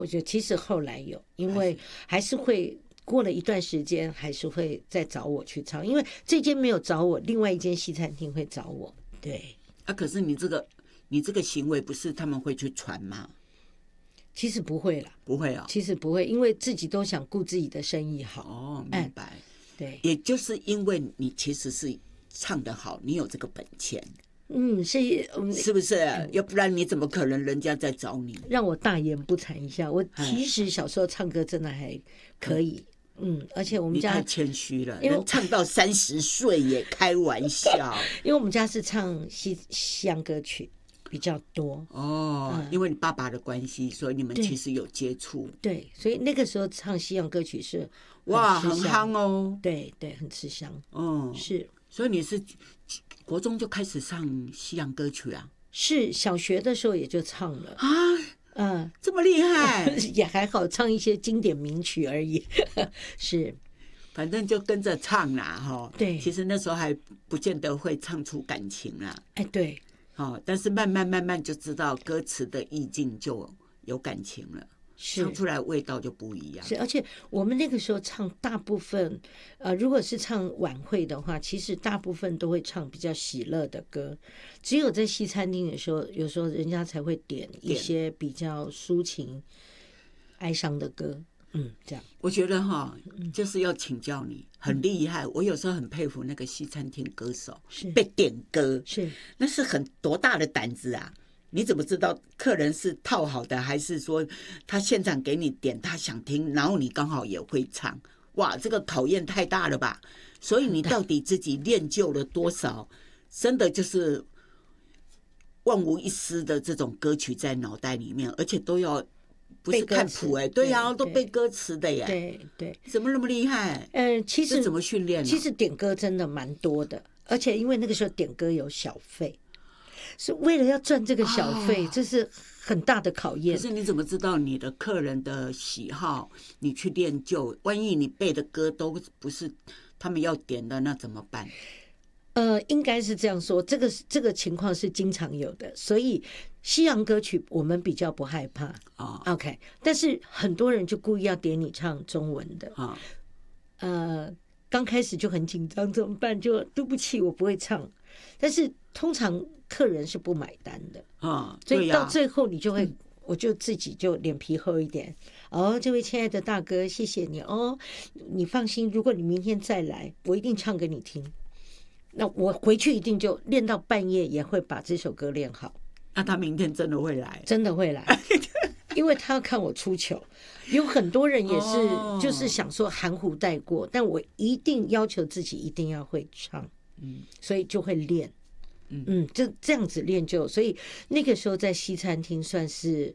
我觉得其实后来有，因为还是会过了一段时间，还是会再找我去唱，因为这间没有找我，另外一间西餐厅会找我。对啊，可是你这个行为不是他们会去传吗？ 其实不会啦， 不会哦。 其实不会，因为自己都想顾自己的生意好。 哦，明白。 对， 也就是因为你其实是唱得好，你有这个本钱。是不是？要不然你怎么可能人家在找你？ 让我大言不惭一下，我其实小时候唱歌真的还可以。而且我们家你太谦虚了，能唱到30岁也开玩笑。 因为我们家是唱西洋歌曲比较多哦，因为你爸爸的关系，所以你们其实有接触。 对，所以那个时候唱西洋歌曲是哇，很夯哦。 对对，很吃香。是。 所以你是国中就开始唱西洋歌曲啊？ 是，小学的时候也就唱了啊。这么厉害。 也还好，唱一些经典名曲而已。是， 反正就跟着唱啦，哈。 对， 其实那时候还不见得会唱出感情啦。 哎，对。 但是慢慢就知道歌词的意境，就有感情了。唱出来味道就不一样。 是，而且我们那个时候唱大部分，如果是唱晚会的话，其实大部分都会唱比较喜乐的歌，只有在西餐厅的时候，有时候人家才会点一些比较抒情、哀伤的歌。这样。 我觉得就是要请教你，很厉害。我有时候很佩服那个西餐厅歌手，被点歌，那是多大的胆子啊！你怎么知道客人是套好的，还是说他现场给你点他想听，然后你刚好也会唱？哇，这个考验太大了吧！所以你到底自己练就了多少？真的就是万无一失的这种歌曲在脑袋里面，而且都要不是看谱对呀，都背歌词的耶。 对， 怎么那么厉害？ 其实怎么训练？ 其实点歌真的蛮多的，而且因为那个时候点歌有小费。是为了要赚这个小费，这是很大的考验。 可是你怎么知道你的客人的喜好？你去练就，万一你背的歌都不是他们要点的，那怎么办？ 应该是这样说，这个情况是经常有的，所以西洋歌曲我们比较不害怕。OK， 但是很多人就故意要点你唱中文的。刚开始就很紧张，怎么办？就对不起，我不会唱。但是通常客人是不买单的所以到最后你就会，我就自己就脸皮厚一点。这位亲爱的大哥，谢谢你你放心，如果你明天再来，我一定唱给你听。那我回去一定就练到半夜，也会把这首歌练好。 那他明天真的会来？ 真的会来，因为他要看我出糗。有很多人也是，就是想说含糊带过，但我一定要求自己一定要会唱，所以就会练。就这样子练就，所以那个时候在西餐厅算是，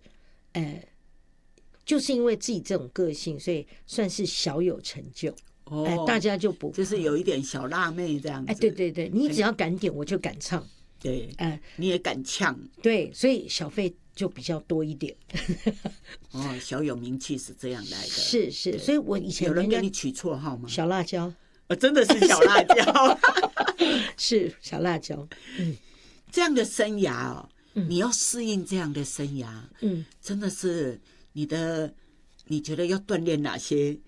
就是因为自己这种个性，所以算是小有成就。大家就不就是有一点小辣妹这样子。 对，你只要敢点，我就敢唱。 对，你也敢呛。 对，所以小费就比较多一点。 小有名气是这样来的。 是，所以我以前有人给你取绰号吗？ 小辣椒。 真的是小辣椒。 是小辣椒。 这样的生涯你要适应这样的生涯，真的是你觉得要锻炼哪些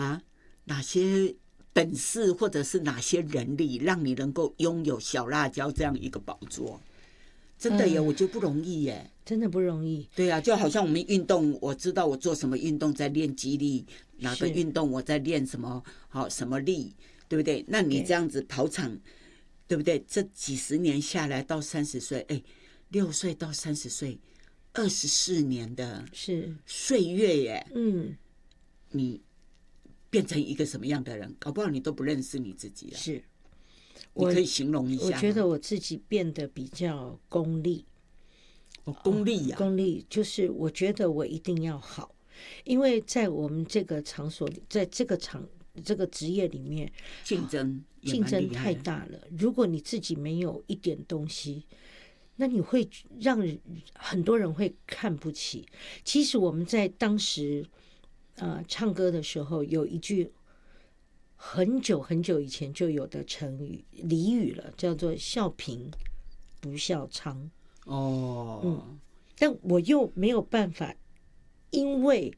本事，或者是哪些人力，让你能够拥有小辣椒这样一个宝座？真的耶，我觉得不容易耶， 真的不容易。 对啊，就好像我们运动，我知道我做什么运动在练肌力，哪个运动我在练什么什么力，对不对？那你这样子跑场，对不对？这几十年下来到30岁，6岁到30岁，24年的岁月耶，你变成一个什么样的人？搞不好你都不认识你自己了。 是， 你可以形容一下吗？ 我觉得我自己变得比较功利。 功利功利就是我觉得我一定要好，因为在我们这个场所里，在这个职业里面， 竞争太大了。如果你自己没有一点东西，那你会让很多人会看不起。其实我们在当时唱歌的时候，有一句很久很久以前就有的成语俚语了，叫做笑贫不笑娼。但我又没有办法因为